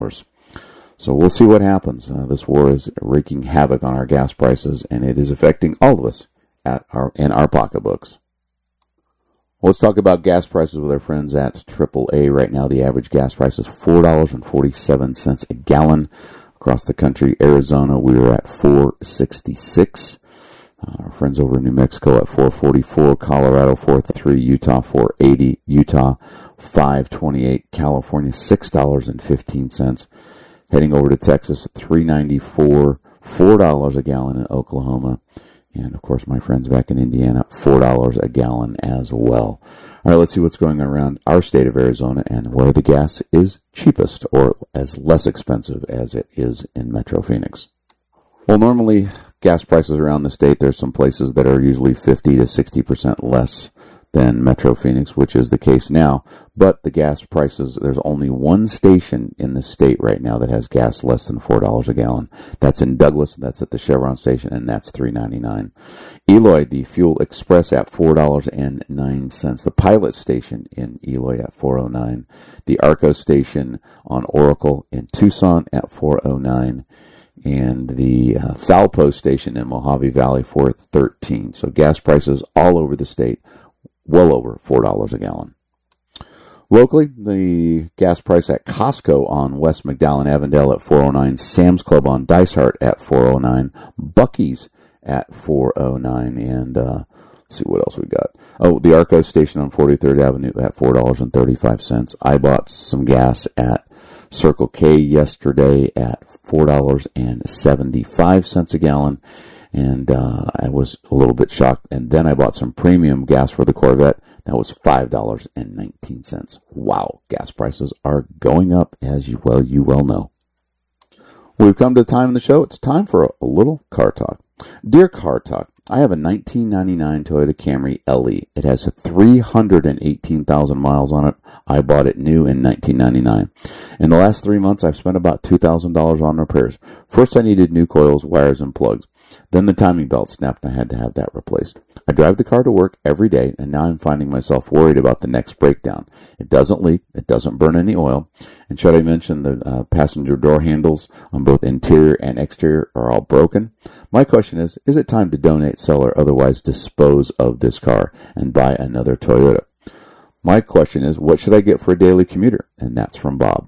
So we'll see what happens. This war is wreaking havoc on our gas prices, and it is affecting all of us in our pocketbooks. Let's talk about gas prices with our friends at AAA. Right now, the average gas price is $4.47 a gallon. Across the country, Arizona, we are at $4.66. Our friends over in New Mexico at $4.44, Colorado $4.33, Utah $4.80, Utah $5.28, California $6.15. Heading over to Texas, $3.94, $4 a gallon in Oklahoma. And, of course, my friends back in Indiana, $4 a gallon as well. All right, let's see what's going on around our state of Arizona and where the gas is cheapest or as less expensive as it is in Metro Phoenix. Well, normally, gas prices around the state, there's some places that are usually 50 to 60% less than Metro Phoenix, which is the case now. But the gas prices, there's only one station in the state right now that has gas less than $4 a gallon. That's in Douglas, that's at the Chevron station, and that's $3.99. Eloy, the Fuel Express at $4.09. The Pilot station in Eloy at $4.09. The Arco station on Oracle in Tucson at $4.09. And the Thalpo station in Mojave Valley for $13. So gas prices all over the state, well over $4 a gallon. Locally, the gas price at Costco on West McDowell and Avondale at $4.09, Sam's Club on Dysart at $4.09, Buc-ee's at $4.09, and let's see what else we got. Oh, the Arco station on 43rd Avenue at $4.35. I bought some gas at Circle K yesterday at $4.75 a gallon. And I was a little bit shocked. And then I bought some premium gas for the Corvette. That was $5.19. Wow, gas prices are going up, as you well know. We've come to the time in the show. It's time for a little car talk. Dear Car Talk, I have a 1999 Toyota Camry LE. It has 318,000 miles on it. I bought it new in 1999. In the last 3 months, I've spent about $2,000 on repairs. First, I needed new coils, wires, and plugs. Then the timing belt snapped and I had to have that replaced. I drive the car to work every day, and now I'm finding myself worried about the next breakdown. It doesn't leak. It doesn't burn any oil. And should I mention the passenger door handles on both interior and exterior are all broken? My question is it time to donate, sell, or otherwise dispose of this car and buy another Toyota? My question is, what should I get for a daily commuter? And that's from Bob.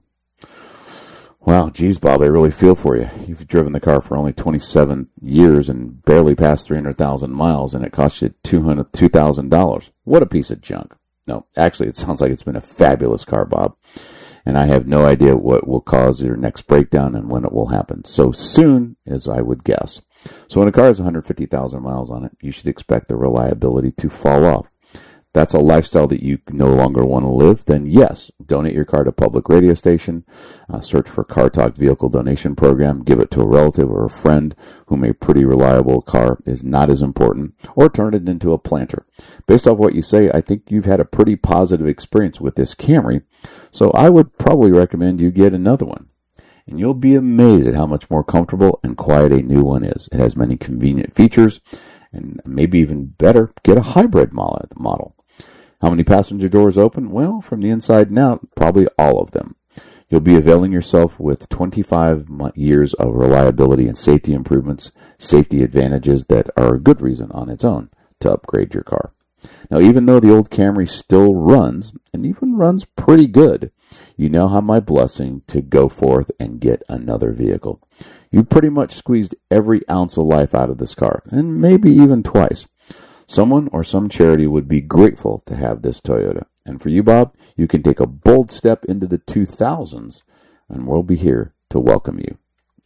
Wow, geez, Bob, I really feel for you. You've driven the car for only 27 years and barely passed 300,000 miles, and it cost you $2,000. What a piece of junk. No, actually, it sounds like it's been a fabulous car, Bob. And I have no idea what will cause your next breakdown and when it will happen. So soon, as I would guess. So when a car has 150,000 miles on it, you should expect the reliability to fall off. That's a lifestyle that you no longer want to live, then yes, donate your car to a public radio station, search for Car Talk Vehicle Donation Program, give it to a relative or a friend whom a pretty reliable car is not as important, or turn it into a planter. Based off what you say, I think you've had a pretty positive experience with this Camry, so I would probably recommend you get another one. And you'll be amazed at how much more comfortable and quiet a new one is. It has many convenient features, and maybe even better, get a hybrid model. How many passenger doors open? Well, from the inside and out, probably all of them. You'll be availing yourself with 25 years of reliability and safety improvements, safety advantages that are a good reason on its own to upgrade your car. Now, even though the old Camry still runs, and even runs pretty good, you now have my blessing to go forth and get another vehicle. You pretty much squeezed every ounce of life out of this car, and maybe even twice. Someone or some charity would be grateful to have this Toyota. And for you, Bob, you can take a bold step into the 2000s, and we'll be here to welcome you.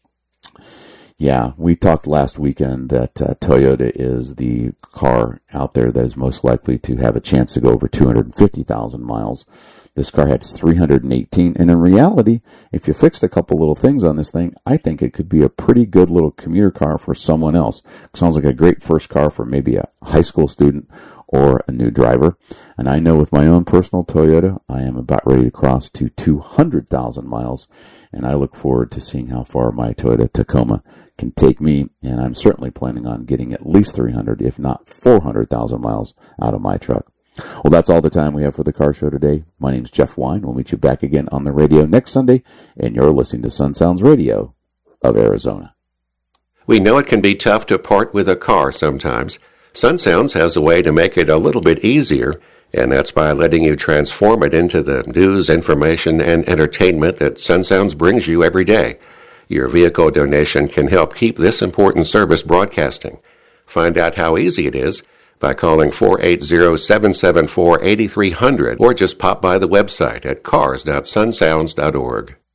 Yeah, we talked last weekend that Toyota is the car out there that is most likely to have a chance to go over 250,000 miles. This car has 318, and in reality, if you fixed a couple little things on this thing, I think it could be a pretty good little commuter car for someone else. It sounds like a great first car for maybe a high school student or a new driver. And I know with my own personal Toyota, I am about ready to cross to 200,000 miles, and I look forward to seeing how far my Toyota Tacoma can take me, and I'm certainly planning on getting at least 300, if not 400,000 miles out of my truck. Well, that's all the time we have for the Car Show today. My name's Jeff Wine. We'll meet you back again on the radio next Sunday, and you're listening to Sun Sounds Radio of Arizona. We know it can be tough to part with a car sometimes. Sun Sounds has a way to make it a little bit easier, and that's by letting you transform it into the news, information, and entertainment that Sun Sounds brings you every day. Your vehicle donation can help keep this important service broadcasting. Find out how easy it is by calling 480-774-8300 or just pop by the website at cars.sunsounds.org.